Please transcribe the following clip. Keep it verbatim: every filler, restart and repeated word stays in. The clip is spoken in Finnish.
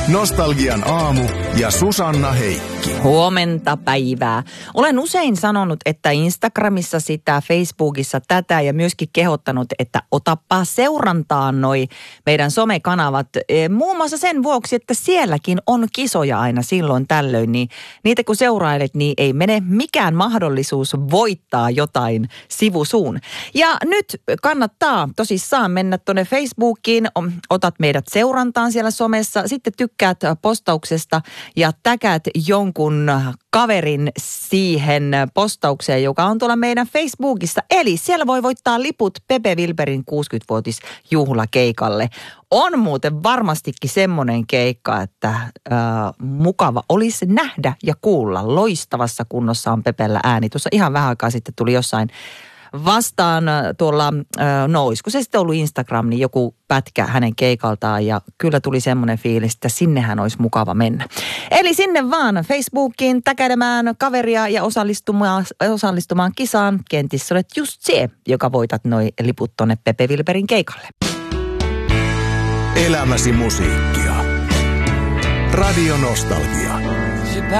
Nostalgian aamu ja Susanna Heikki. Huomenta päivää. Olen usein sanonut, että Instagramissa sitä, Facebookissa tätä ja myöskin kehottanut, että otappa seurantaan noi meidän somekanavat. Muun muassa sen vuoksi, että sielläkin on kisoja aina silloin tällöin, niin niitä kun seurailet, niin ei mene mikään mahdollisuus voittaa jotain sivusuun. Ja nyt kannattaa tosissaan mennä tuonne Facebookiin, otat meidät seurantaan siellä somessa, sitten tykkäät postauksesta ja täkät jonkun kaverin siihen postaukseen, joka on tuolla meidän Facebookissa. Eli siellä voi voittaa liput Pepe Wilbergin kuusikymmenvuotisjuhlakeikalle. On muuten varmastikin semmoinen keikka, että äh, mukava olisi nähdä ja kuulla. Loistavassa kunnossa on Pepellä ääni. Tuossa ihan vähän aikaa sitten tuli jossain vastaan tuolla, no olisiko se sitten ollut Instagram, niin joku pätkä hänen keikaltaan ja kyllä tuli semmoinen fiilis, että sinnehän olisi mukava mennä. Eli sinne vaan Facebookiin täkädemään kaveria ja osallistumaan, osallistumaan kisaan. Kenties olet just se, joka voitat noi liput tonne Pepe Wilbergin keikalle. Elämäsi musiikkia. Radio Nostalgia.